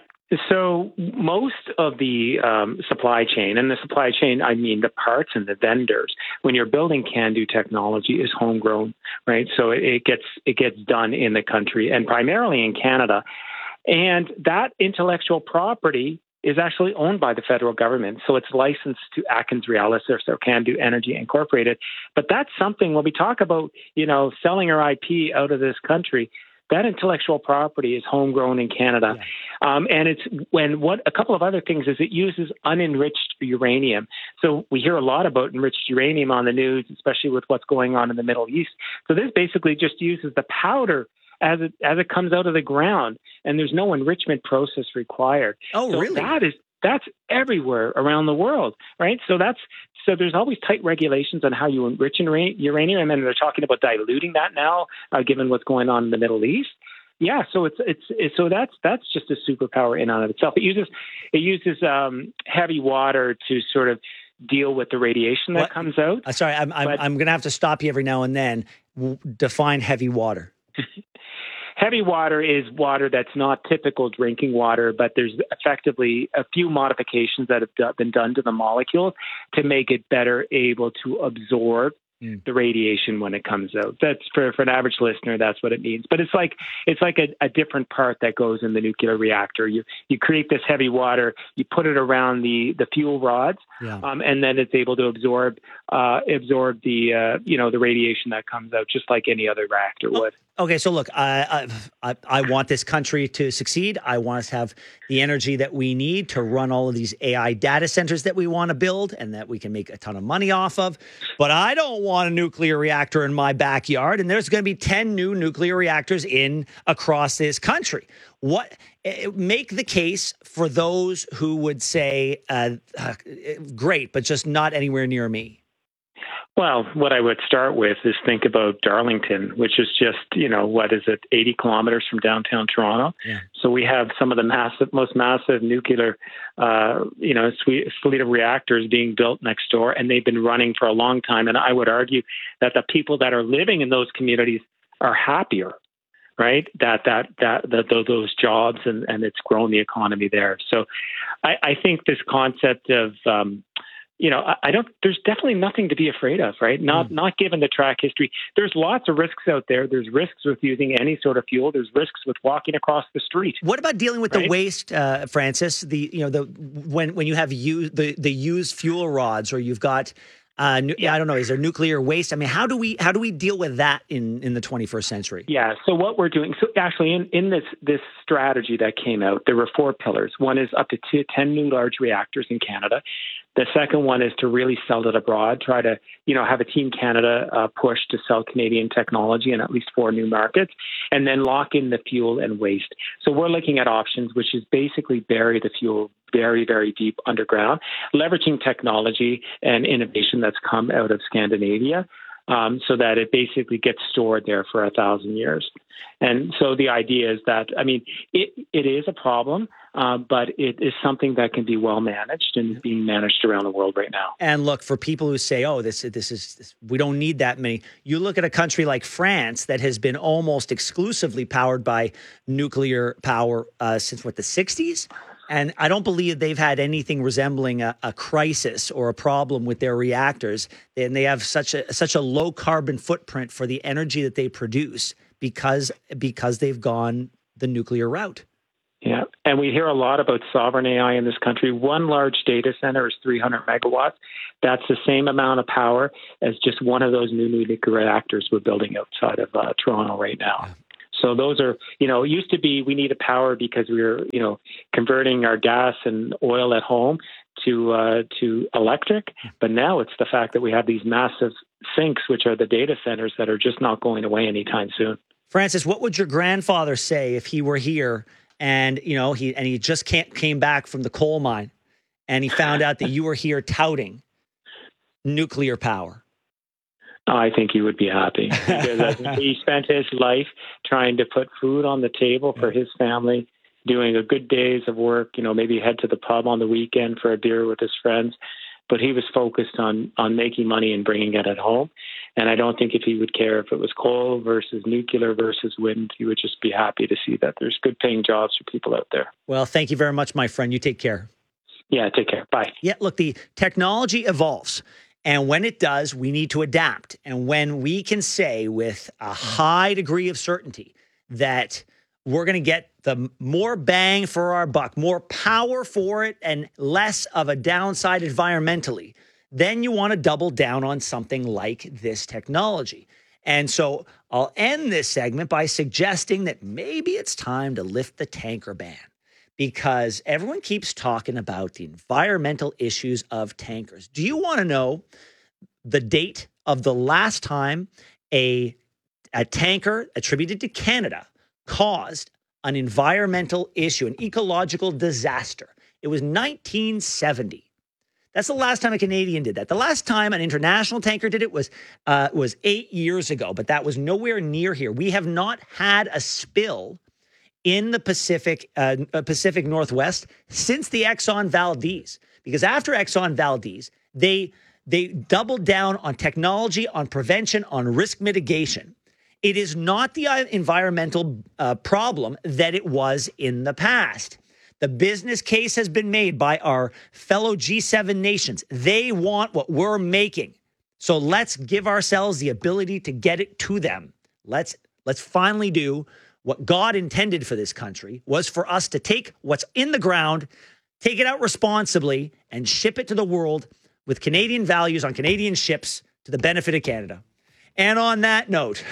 So most of the um, supply chain, and the supply chain, I mean the parts and the vendors, when you're building can-do technology, is homegrown, right? So it, it gets it gets done in the country and primarily in Canada. And that intellectual property is actually owned by the federal government. So it's licensed to AtkinsRéalis or so Can-Do Energy Incorporated. But that's something when we talk about, you know, selling our I P out of this country, that intellectual property is homegrown in Canada. Yeah. Um, and it's when what a couple of other things is it uses unenriched uranium. So we hear a lot about enriched uranium on the news, especially with what's going on in the Middle East. So this basically just uses the powder as it as it comes out of the ground, and there's no enrichment process required. Oh, so really? That is that's everywhere around the world, right? So that's so there's always tight regulations on how you enrich uranium, and they're talking about diluting that now, uh, given what's going on in the Middle East. Yeah, so it's, it's it's so that's that's just a superpower in and of itself. It uses it uses um, heavy water to sort of deal with the radiation that what? comes out. Uh, sorry, I'm I'm, but, I'm going to have to stop you every now and then. W- define heavy water. Heavy water is water that's not typical drinking water, but there's effectively a few modifications that have been done to the molecule to make it better able to absorb mm. the radiation when it comes out. That's for, for an average listener, that's what it means. But it's like it's like a, a different part that goes in the nuclear reactor. You you create this heavy water, you put it around the, the fuel rods, yeah. um, and then it's able to absorb uh, absorb the uh, you know the radiation that comes out, just like any other reactor would. Okay, so look, I, I I want this country to succeed. I want us to have the energy that we need to run all of these A I data centers that we want to build and that we can make a ton of money off of. But I don't want a nuclear reactor in my backyard, and there's going to be ten new nuclear reactors in across this country. What make the case for those who would say, uh, uh, great, but just not anywhere near me? Well, what I would start with is think about Darlington, which is just, you know, what is it, eighty kilometers from downtown Toronto. Yeah. So we have some of the massive, most massive nuclear, uh, you know, fleet of reactors being built next door, and they've been running for a long time. And I would argue that the people that are living in those communities are happier, right? That that that, that those jobs and, and it's grown the economy there. So I, I think this concept of um, You know, I don't. There's definitely nothing to be afraid of, right? Not mm. not given the track history. There's lots of risks out there. There's risks with using any sort of fuel. There's risks with walking across the street. What about dealing with right? the waste, uh, Francis? The you know the when when you have used the the used fuel rods, or you've got uh, yeah. I don't know, is there nuclear waste? I mean, how do we how do we deal with that in, in the twenty-first century? Yeah. So what we're doing, so actually in, in this this strategy that came out, there were four pillars. One is up to two, ten new large reactors in Canada. The second one is to really sell it abroad, try to, you know, have a Team Canada uh, push to sell Canadian technology in at least four new markets, and then lock in the fuel and waste. So we're looking at options, which is basically bury the fuel very, very deep underground, leveraging technology and innovation that's come out of Scandinavia. Um, so that it basically gets stored there for a thousand years. And so the idea is that, I mean, it, it is a problem, uh, but it is something that can be well managed and is being managed around the world right now. And look, for people who say, oh, this, this is, this, we don't need that many. You look at a country like France that has been almost exclusively powered by nuclear power uh, since, what, the sixties? And I don't believe they've had anything resembling a, a crisis or a problem with their reactors. And they have such a such a low carbon footprint for the energy that they produce because because they've gone the nuclear route. Yeah, and we hear a lot about sovereign A I in this country. One large data center is three hundred megawatts. That's the same amount of power as just one of those new nuclear reactors we're building outside of uh, Toronto right now. So those are, you know, it used to be we needed power because we were, you know, converting our gas and oil at home to uh, to electric. But now it's the fact that we have these massive sinks, which are the data centers that are just not going away anytime soon. Francis, what would your grandfather say if he were here and, you know, he and he just can't, came back from the coal mine and he found out that you were here touting nuclear power? I think he would be happy because he spent his life trying to put food on the table for his family, doing a good days of work, you know, maybe head to the pub on the weekend for a beer with his friends. But he was focused on, on making money and bringing it at home. And I don't think if he would care if it was coal versus nuclear versus wind, he would just be happy to see that there's good paying jobs for people out there. Well, thank you very much, my friend. You take care. Yeah, take care. Bye. Yeah, look, the technology evolves. And when it does, we need to adapt. And when we can say with a high degree of certainty that we're going to get the more bang for our buck, more power for it, and less of a downside environmentally, then you want to double down on something like this technology. And so I'll end this segment by suggesting that maybe it's time to lift the tanker ban, because everyone keeps talking about the environmental issues of tankers. Do you want to know the date of the last time a, a tanker attributed to Canada caused an environmental issue, an ecological disaster? It was nineteen seventy. That's the last time a Canadian did that. The last time an international tanker did it was uh, was eight years ago, but that was nowhere near here. We have not had a spill in the Pacific uh, Pacific Northwest since the Exxon Valdez, because after Exxon Valdez, they they doubled down on technology, on prevention, on risk mitigation. It is not the environmental uh, problem that it was in the past. The business case has been made by our fellow G seven nations. They want what we're making. So let's give ourselves the ability to get it to them. Let's let's finally do what God intended for this country, was for us to take what's in the ground, take it out responsibly, and ship it to the world with Canadian values on Canadian ships to the benefit of Canada. And on that note,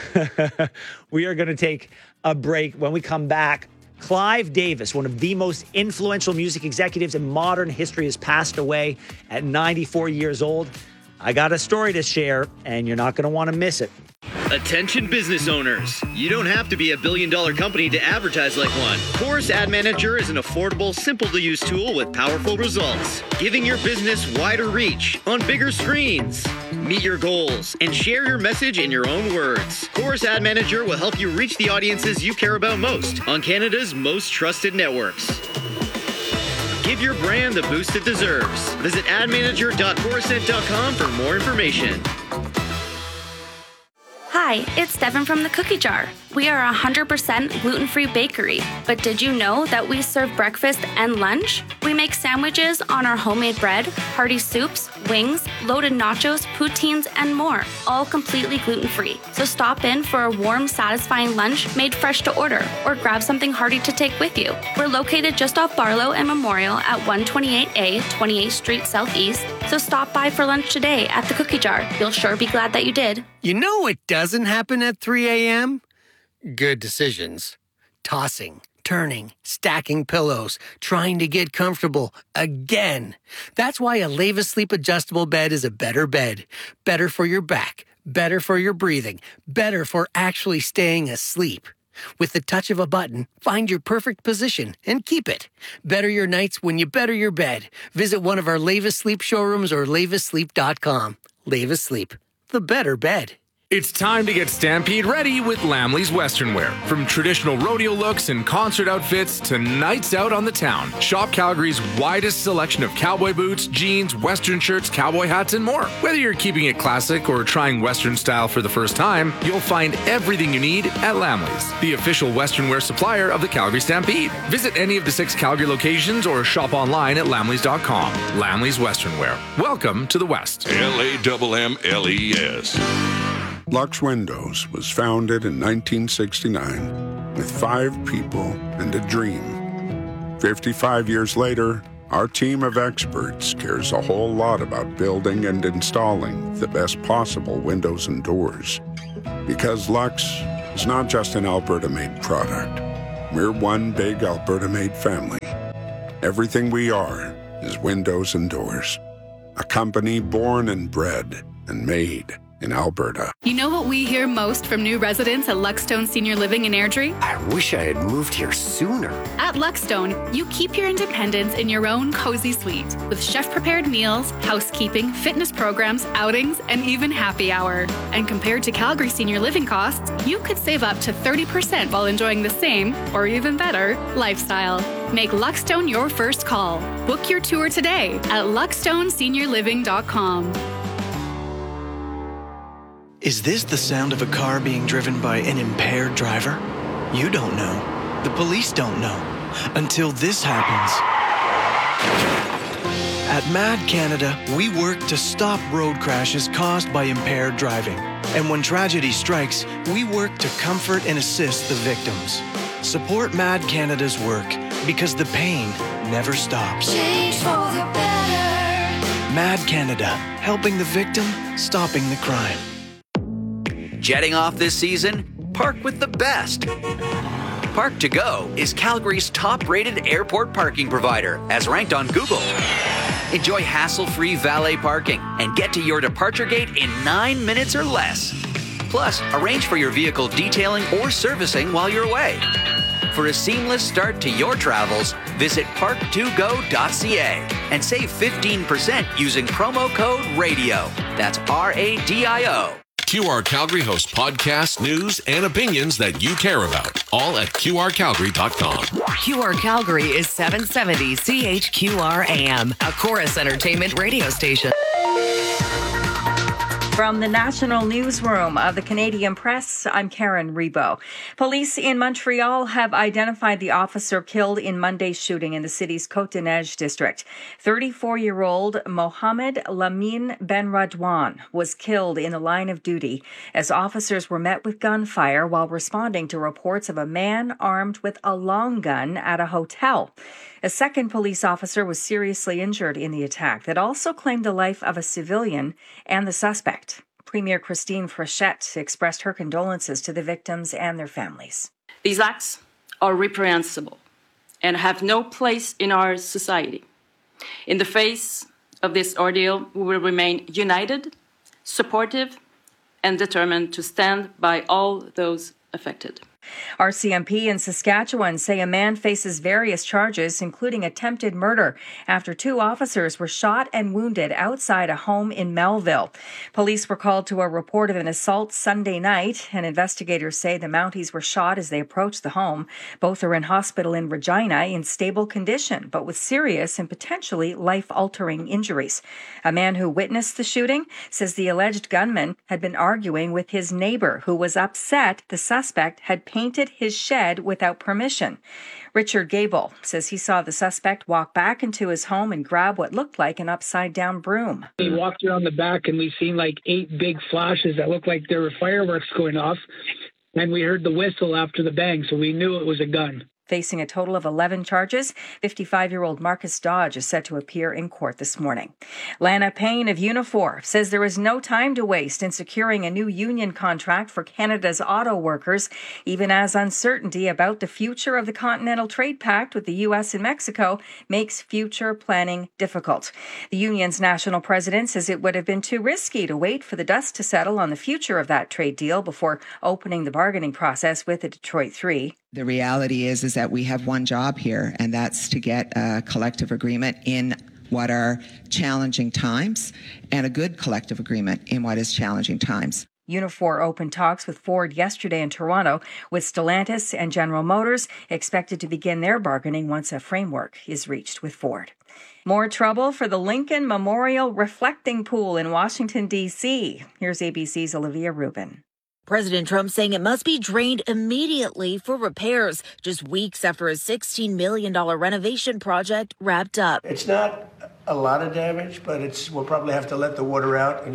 we are going to take a break. When we come back, Clive Davis, one of the most influential music executives in modern history, has passed away at ninety-four years old. I got a story to share, and you're not going to want to miss it. Attention business owners. You don't have to be a billion dollar company to advertise like one. Chorus Ad Manager is an affordable, simple to use tool with powerful results, giving your business wider reach on bigger screens. Meet your goals and share your message in your own words. Chorus Ad Manager will help you reach the audiences you care about most on Canada's most trusted networks. Give your brand the boost it deserves. Visit ad manager dot corusent dot com for more information. Hi, it's Devin from the Cookie Jar. We are a one hundred percent gluten-free bakery, but did you know that we serve breakfast and lunch? We make sandwiches on our homemade bread, hearty soups, wings, loaded nachos, poutines, and more, all completely gluten-free. So stop in for a warm, satisfying lunch made fresh to order, or grab something hearty to take with you. We're located just off Barlow and Memorial at one twenty-eight A, twenty-eighth Street Southeast, so stop by for lunch today at the Cookie Jar. You'll sure be glad that you did. You know what doesn't happen at three a.m.? Good decisions. Tossing, turning, stacking pillows, trying to get comfortable again. That's why a Leva Sleep Adjustable Bed is a better bed. Better for your back, better for your breathing, better for actually staying asleep. With the touch of a button, find your perfect position and keep it. Better your nights when you better your bed. Visit one of our Leva Sleep showrooms or leva sleep dot com. Leva Sleep, the better bed. It's time to get Stampede ready with Lamley's Western Wear. From traditional rodeo looks and concert outfits to nights out on the town, shop Calgary's widest selection of cowboy boots, jeans, Western shirts, cowboy hats, and more. Whether you're keeping it classic or trying Western style for the first time, you'll find everything you need at Lamley's, the official Western wear supplier of the Calgary Stampede. Visit any of the six Calgary locations or shop online at lamleys dot com. Lamley's Western Wear. Welcome to the West. L A M M L E S. Lux Windows was founded in nineteen sixty-nine with five people and a dream. fifty-five years later, our team of experts cares a whole lot about building and installing the best possible windows and doors. Because Lux is not just an Alberta-made product. We're one big Alberta-made family. Everything we are is windows and doors. A company born and bred and made in Alberta. You know what we hear most from new residents at Luxstone Senior Living in Airdrie? I wish I had moved here sooner. At Luxstone, you keep your independence in your own cozy suite with chef-prepared meals, housekeeping, fitness programs, outings, and even happy hour. And compared to Calgary Senior Living costs, you could save up to thirty percent while enjoying the same, or even better, lifestyle. Make Luxstone your first call. Book your tour today at luxstone senior living dot com. Is this the sound of a car being driven by an impaired driver? You don't know. The police don't know. Until this happens. At Mad Canada, we work to stop road crashes caused by impaired driving. And when tragedy strikes, we work to comfort and assist the victims. Support Mad Canada's work because the pain never stops. Change for the better. Mad Canada, helping the victim, stopping the crime. Jetting off this season? Park with the best. Park to Go is Calgary's top-rated airport parking provider, as ranked on Google. Enjoy hassle-free valet parking and get to your departure gate in nine minutes or less. Plus, arrange for your vehicle detailing or servicing while you're away. For a seamless start to your travels, visit park to go dot c a and save fifteen percent using promo code RADIO. That's R A D I O. Q R Calgary hosts podcasts, news, and opinions that you care about, all at Q R Calgary dot com. Q R Calgary is seven seventy C H Q R A M, a Chorus Entertainment radio station. From the National Newsroom of the Canadian Press, I'm Karen Rebo. Police in Montreal have identified the officer killed in Monday's shooting in the city's Côte-des-Neiges district. thirty-four-year-old Mohamed Lamine Benradwan was killed in the line of duty as officers were met with gunfire while responding to reports of a man armed with a long gun at a hotel. A second police officer was seriously injured in the attack that also claimed the life of a civilian and the suspect. Premier Christine Frechette expressed her condolences to the victims and their families. These acts are reprehensible and have no place in our society. In the face of this ordeal, we will remain united, supportive, and determined to stand by all those affected. R C M P in Saskatchewan say a man faces various charges, including attempted murder, after two officers were shot and wounded outside a home in Melville. Police were called to a report of an assault Sunday night, and investigators say the Mounties were shot as they approached the home. Both are in hospital in Regina in stable condition, but with serious and potentially life-altering injuries. A man who witnessed the shooting says the alleged gunman had been arguing with his neighbor, who was upset the suspect had painted his shed without permission. Richard Gable says he saw the suspect walk back into his home and grab what looked like an upside-down broom. We walked around the back and we seen like eight big flashes that looked like there were fireworks going off, and we heard the whistle after the bang, so we knew it was a gun. Facing a total of eleven charges, fifty-five-year-old Marcus Dodge is set to appear in court this morning. Lana Payne of Unifor says there is no time to waste in securing a new union contract for Canada's auto workers, even as uncertainty about the future of the Continental Trade Pact with the U S and Mexico makes future planning difficult. The union's national president says it would have been too risky to wait for the dust to settle on the future of that trade deal before opening the bargaining process with the Detroit Three. The reality is, is that we have one job here, and that's to get a collective agreement in what are challenging times and a good collective agreement in what is challenging times. Unifor opened talks with Ford yesterday in Toronto, with Stellantis and General Motors expected to begin their bargaining once a framework is reached with Ford. More trouble for the Lincoln Memorial Reflecting Pool in Washington, D C Here's A B C's Olivia Rubin. President Trump saying it must be drained immediately for repairs, just weeks after a sixteen million dollars renovation project wrapped up. It's not a lot of damage, but it's we'll probably have to let the water out and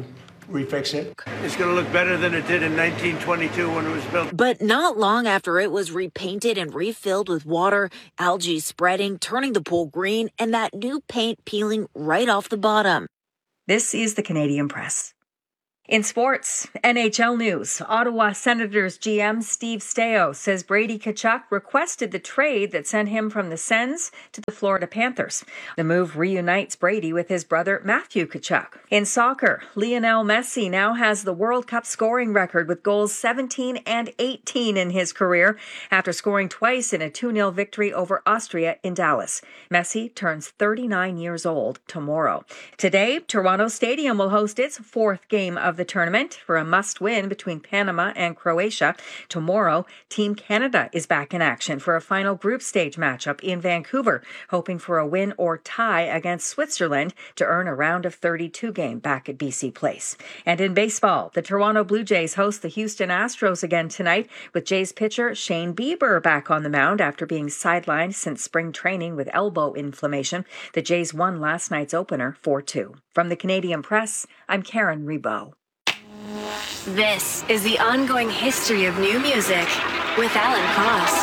refix it. It's going to look better than it did in nineteen twenty-two when it was built. But not long after it was repainted and refilled with water, algae spreading, turning the pool green, and that new paint peeling right off the bottom. This is the Canadian Press. In sports, N H L news, Ottawa Senators G M Steve Staios says Brady Tkachuk requested the trade that sent him from the Sens to the Florida Panthers. The move reunites Brady with his brother Matthew Tkachuk. In soccer, Lionel Messi now has the World Cup scoring record with goals seventeen and eighteen in his career after scoring twice in a two nil victory over Austria in Dallas. Messi turns thirty-nine years old tomorrow. Today, Toronto Stadium will host its fourth game of the tournament for a must-win between Panama and Croatia. Tomorrow, Team Canada is back in action for a final group stage matchup in Vancouver, hoping for a win or tie against Switzerland to earn a round of thirty-two game back at B C Place. And in baseball, the Toronto Blue Jays host the Houston Astros again tonight, with Jays pitcher Shane Bieber back on the mound after being sidelined since spring training with elbow inflammation. The Jays won last night's opener four two. From the Canadian Press, I'm Karen Rebo. This is the ongoing history of new music with Alan Cross.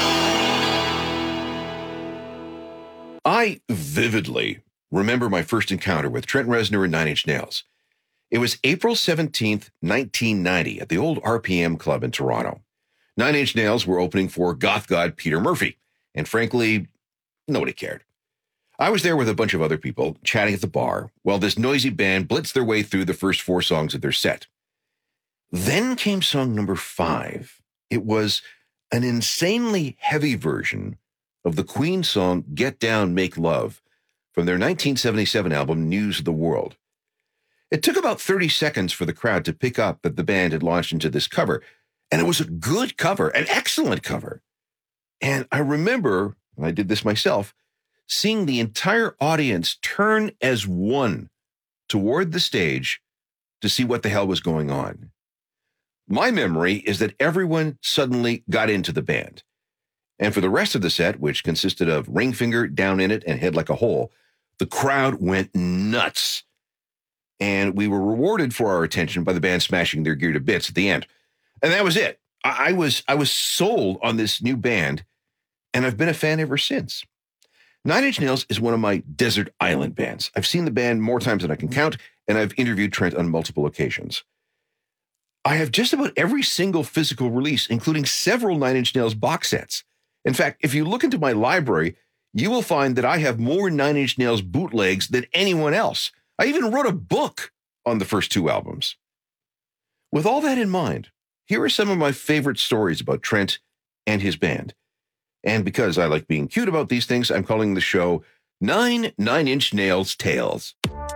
I vividly remember my first encounter with Trent Reznor and Nine Inch Nails. It was April seventeenth, nineteen ninety, at the old R P M Club in Toronto. Nine Inch Nails were opening for goth god Peter Murphy, and frankly, nobody cared. I was there with a bunch of other people, chatting at the bar, while this noisy band blitzed their way through the first four songs of their set. Then came song number five. It was an insanely heavy version of the Queen song Get Down, Make Love from their nineteen seventy-seven album News of the World. It took about thirty seconds for the crowd to pick up that the band had launched into this cover, and it was a good cover, an excellent cover. And I remember, and I did this myself, seeing the entire audience turn as one toward the stage to see what the hell was going on. My memory is that everyone suddenly got into the band. And for the rest of the set, which consisted of Ring Finger, Down in It, and Head Like a Hole, the crowd went nuts. And we were rewarded for our attention by the band smashing their gear to bits at the end. And that was it. I, I was I was sold on this new band, and I've been a fan ever since. Nine Inch Nails is one of my desert island bands. I've seen the band more times than I can count, and I've interviewed Trent on multiple occasions. I have just about every single physical release, including several Nine Inch Nails box sets. In fact, if you look into my library, you will find that I have more Nine Inch Nails bootlegs than anyone else. I even wrote a book on the first two albums. With all that in mind, here are some of my favorite stories about Trent and his band. And because I like being cute about these things, I'm calling the show Nine Nine Inch Nails Tales.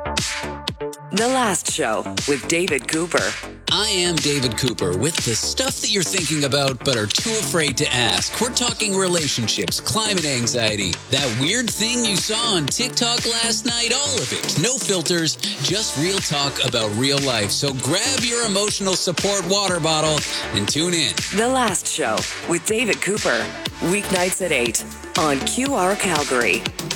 The Last Show with David Cooper. I am David Cooper with the stuff that you're thinking about but are too afraid to ask. We're talking relationships, climate anxiety, that weird thing you saw on TikTok last night, all of it. No filters, just real talk about real life. So grab your emotional support water bottle and tune in. The Last Show with David Cooper. Weeknights at eight on Q R Calgary.